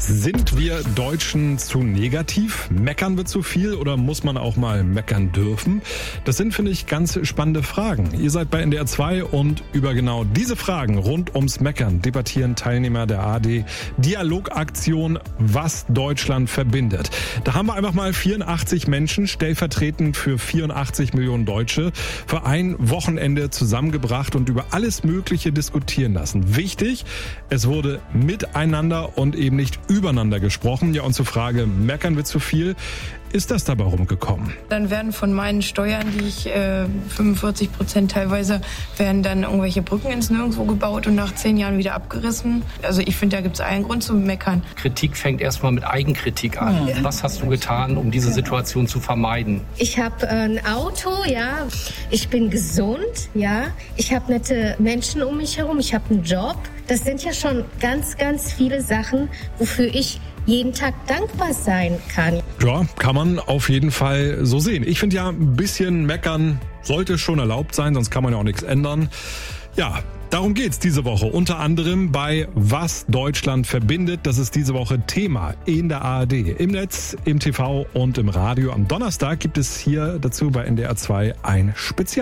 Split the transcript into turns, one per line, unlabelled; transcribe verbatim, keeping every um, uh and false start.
Sind wir Deutschen zu negativ? Meckern wir zu viel oder muss man auch mal meckern dürfen? Das sind, finde ich, ganz spannende Fragen. Ihr seid bei N D R zwei und über genau diese Fragen rund ums Meckern debattieren Teilnehmer der A R D Dialogaktion Was Deutschland verbindet. Da haben wir einfach mal vierundachtzig Menschen, stellvertretend für vierundachtzig Millionen Deutsche, für ein Wochenende zusammengebracht und über alles Mögliche diskutieren lassen. Wichtig, es wurde miteinander und eben nicht übereinander gesprochen. Ja, und zur Frage, meckern wir zu viel? Ist das dabei rumgekommen?
Dann werden von meinen Steuern, die ich äh, fünfundvierzig Prozent teilweise, werden dann irgendwelche Brücken ins Nirgendwo gebaut und nach zehn Jahren wieder abgerissen. Also ich finde, da gibt es einen Grund zum Meckern.
Kritik fängt erstmal mit Eigenkritik an. Ja. Was hast du getan, um diese Situation zu vermeiden?
Ich habe ein Auto, ja. Ich bin gesund, ja. Ich habe nette Menschen um mich herum. Ich habe einen Job. Das sind ja schon ganz, ganz viele Sachen, wofür ich jeden Tag dankbar sein kann.
Ja, kann man auf jeden Fall so sehen. Ich finde ja, ein bisschen meckern sollte schon erlaubt sein, sonst kann man ja auch nichts ändern. Ja, darum geht's diese Woche. Unter anderem bei Was Deutschland verbindet. Das ist diese Woche Thema in der A R D. Im Netz, im T V und im Radio. Am Donnerstag gibt es hier dazu bei N D R zwei ein Spezial.